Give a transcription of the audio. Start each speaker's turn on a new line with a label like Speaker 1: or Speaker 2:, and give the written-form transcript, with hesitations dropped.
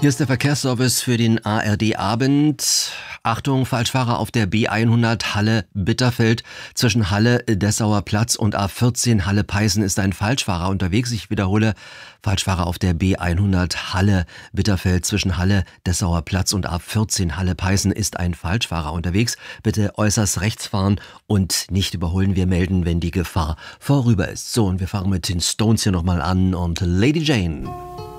Speaker 1: Hier ist der Verkehrsservice für den ARD-Abend. Achtung, Falschfahrer auf der B100 Halle-Bitterfeld. Zwischen Halle-Dessauer Platz und A14 Halle-Peißen ist ein Falschfahrer unterwegs. Ich wiederhole, Falschfahrer auf der B100 Halle-Bitterfeld. Zwischen Halle-Dessauer Platz und A14 Halle-Peißen ist ein Falschfahrer unterwegs. Bitte äußerst rechts fahren und nicht überholen. Wir melden, wenn die Gefahr vorüber ist. So, und wir fangen mit den Stones hier nochmal an und Lady Jane.